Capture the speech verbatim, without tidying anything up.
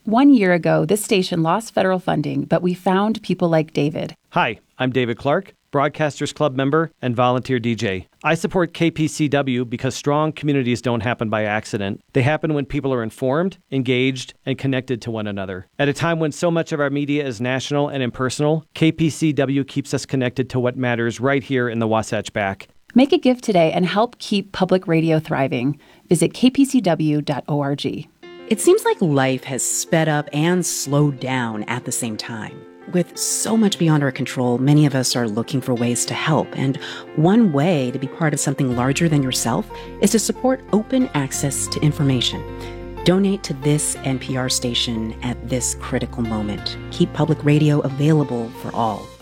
One year ago, this station lost federal funding, but we found people like David. Hi, I'm David Clark, Broadcasters Club member and volunteer D J. I support K P C W because strong communities don't happen by accident. They happen when people are informed, engaged, and connected to one another. At a time when so much of our media is national and impersonal, K P C W keeps us connected to what matters right here in the Wasatch Back. Make a gift today and help keep public radio thriving. Visit k p c w dot org. It seems like life has sped up and slowed down at the same time. With so much beyond our control, many of us are looking for ways to help. And one way to be part of something larger than yourself is to support open access to information. Donate to this N P R station at this critical moment. Keep public radio available for all.